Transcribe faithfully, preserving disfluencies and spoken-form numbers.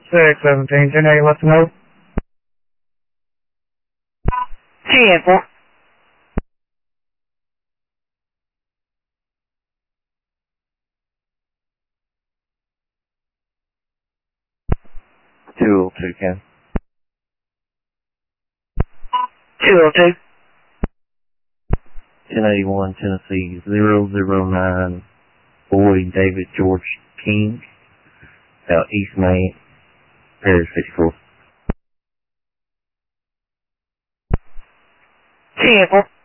six seventeen, ten eight, let them know. ten four. two oh two, Ken. two oh two. ten eighty-one, Tennessee, zero zero nine, Boy David George King, out East Main, Parish fifty-four. ten four.